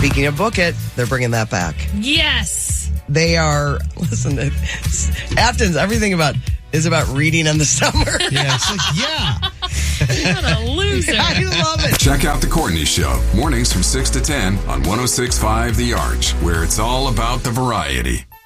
Speaking of Book It, they're bringing that back. Yes. They are, listen, Afton's everything is about reading in the summer. Yeah, it's like, yeah. What a loser. I love it. Check out The Courtney Show, mornings from 6 to 10 on 106.5 The Arch, where it's all about the variety.